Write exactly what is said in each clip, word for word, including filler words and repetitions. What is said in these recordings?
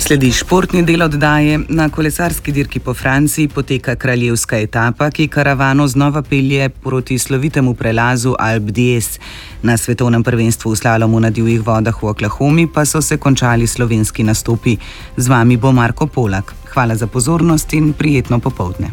Sledi športni del oddaje. Na kolesarski dirki po Franciji poteka kraljevska etapa, ki karavano znova pelje proti slovitemu prelazu Alpe d'Huez. Na svetovnem prvenstvu v slalomu na divjih vodah v Oklahomi pa so se končali slovenski nastopi. Z vami bo Marko Polak. Hvala za pozornost in prijetno popoldne.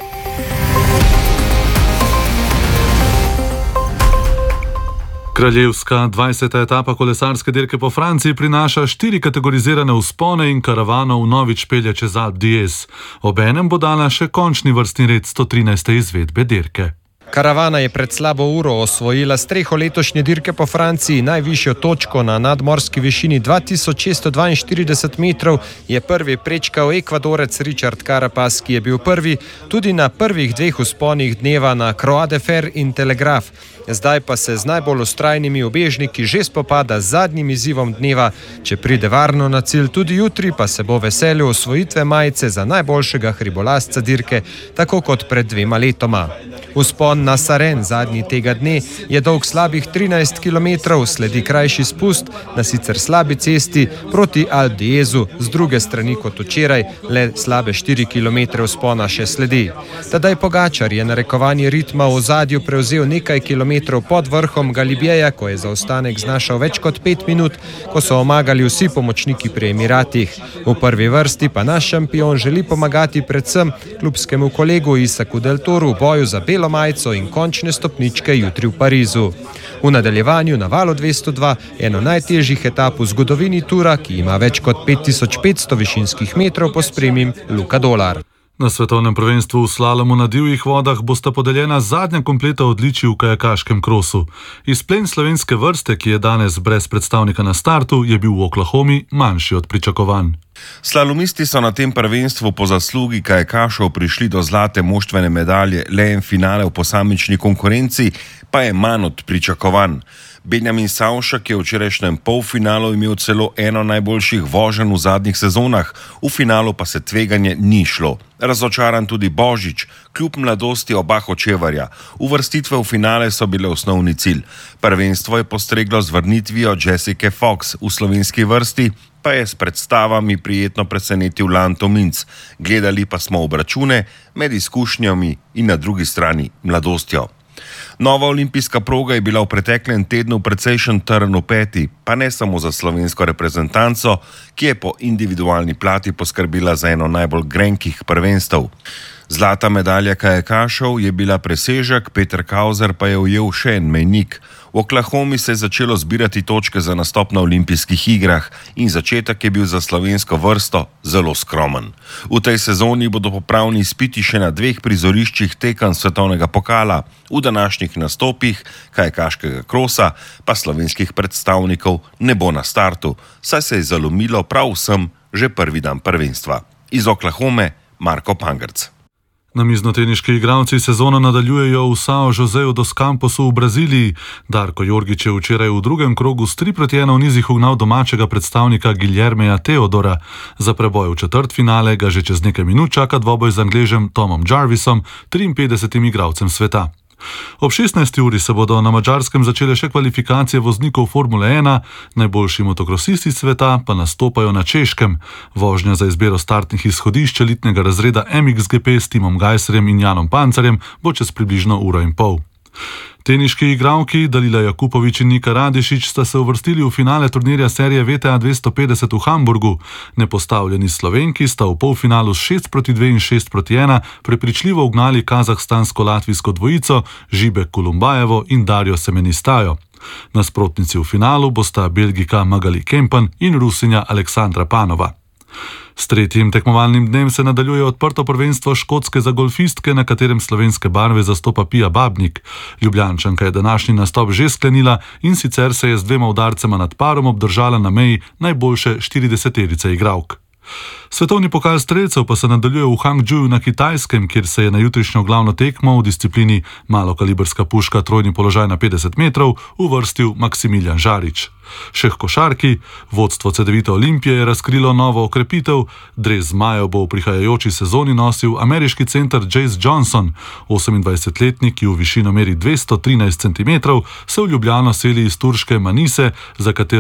Kraljevska dvajseta etapa kolesarske dirke po Franciji prinaša štiri kategorizirane vzpone in karavano vnovič pelje čez Alpe d'Huez. Obenem bo dala še končni vrstni red sto trinajste izvedbe dirke. Karavana je pred slabo uro osvojila streho letošnje dirke po Franciji, najvišjo točko na nadmorski višini dva tisoč šeststo dvainštirideset metrov je prvi prečkal Ekvadorec Richard Carapaz, ki je bil prvi tudi na prvih dveh vzponih dneva na Croix de Fer in Telegraf. Zdaj pa se z najbolj vztrajnimi ubežniki že spopada z zadnjim izzivom dneva. Če pride varno na cilj tudi jutri, pa se bo veselil osvojitve majice za najboljšega hribolazca dirke, tako kot pred dvema letoma. Vzpon na Saren zadnji tega dne je dolg slabih trinajst kilometrov, sledi krajši spust na sicer slabi cesti proti Alpe d'Huezu, z druge strani kot včeraj le slabe štiri kilometre vzpona še sledi. Tadej Pogačar je narekovanje ritma v ozadju prevzel nekaj kilometrov pod vrhom Galibijeja, ko je zaostanek znašal več kot pet minut, ko so omagali vsi pomočniki pri Emiratih. V prvi vrsti pa naš šampion želi pomagati predvsem klubskemu kolegu Isaku Del Toru v boju za belo majico in končne stopničke jutri v Parizu. V nadaljevanju na valu dvesto dva, eno najtežjih etap v zgodovini tura, ki ima več kot pet tisoč petsto višinskih metrov, pospremim Luka Dolar. Na svetovnem prvenstvu v slalomu na divjih vodah bosta podeljena zadnja kompleta odličij v kajakaškem krosu. Izplen slovenske vrste, ki je danes brez predstavnika na startu, je bil v Oklahomi manjši od pričakovanj. Slalomisti so na tem prvenstvu po zaslugi kajakašev prišli do zlate moštvene medalje, le en finale v posamični konkurenci pa je manj od pričakovanj. Benjamin Savšak je v včerajšnjem polfinalu imel celo eno najboljših voženj v zadnjih sezonah, v finalu pa se tveganje ni šlo. Razočaran tudi Božič, kljub mladosti oba Hočevarja. Uvrstitve v finale so bile osnovni cilj. Prvenstvo je postreglo z vrnitvijo Jessica Fox, v slovenski vrsti pa je s predstavami prijetno presenetil Lanto Minc. Gledali pa smo obračune med izkušnjami in na drugi strani mladostjo. Nova olimpijska proga je bila v preteklem tednu precejšen trn v peti, pa ne samo za slovensko reprezentanco, ki je po individualni plati poskrbila za eno najbolj grenkih prvenstev. Zlata medalja kajakašev je bila presežek, Peter Kauzer pa je ujel še en mejnik. V Oklahomi se je začelo zbirati točke za nastop na olimpijskih igrah in začetek je bil za slovensko vrsto zelo skromen. V tej sezoni bodo popravni izpiti še na dveh prizoriščih tekem svetovnega pokala, v današnjih nastopih kajakaškega krosa pa slovenskih predstavnikov ne bo na startu, saj se je zalomilo prav vsem že prvi dan prvenstva. Iz Oklahome Marko Pangrc. Namiznoteniški igralci sezono nadaljujejo v São Joséu dos Camposu v Braziliji. Darko Jorgić je včeraj v drugem krogu s tri proti ena v nizih ugnal domačega predstavnika Guilhermeja Teodora. Za preboj v četrtfinale ga že čez nekaj minut čaka dvoboj z Angležem Tomom Jarvisom, triinpetdesetim igralcem sveta. Ob šestnajsti uri se bodo na Madžarskem začele še kvalifikacije voznikov Formule ena, najboljši motokrosisti sveta pa nastopajo na Češkem. Vožnja za izbiro startnih izhodišč elitnega razreda M X G P s Timom Gajserjem in Janom Pancarjem bo čez približno uro in pol. Teniški igralki Dalila Jakupović in Nika Radešić sta se uvrstili v finale turnirja serije V T A dvesto petdeset v Hamburgu. Nepostavljeni Slovenki sta v polfinalu s šest proti dve in šest proti ena prepričljivo ugnali kazahstansko-latvijsko dvojico Žibek Kulumbajevo in Darjo Semenistajo. Nasprotnici v finalu bosta Belgika Magali Kempen in Rusinja Aleksandra Panova. S tretjim tekmovalnim dnem se nadaljuje odprto prvenstvo Škotske za golfistke, na katerem slovenske barve zastopa Pia Babnik. Ljubljančanka je današnji nastop že sklenila in sicer se je z dvema udarcema nad parom obdržala na meji najboljše štirideseterice igralk. Svetovni pokal strelcev pa se nadaljuje v Hangzhouju na Kitajskem, kjer se je na jutrišnjo glavno tekmo v disciplini malokalibrska puška trojni položaj na petdeset metrov uvrstil Maksimilijan Žarič. Še h košarki, vodstvo Cedevite Olimpije je razkrilo novo okrepitev, dres zmajev bo v prihajajoči sezoni nosil ameriški center Jace Johnson. osemindvajsetletnik, ki v višino meri dvesto trinajst centimetrov, se v Ljubljano seli iz turške Manise, za katero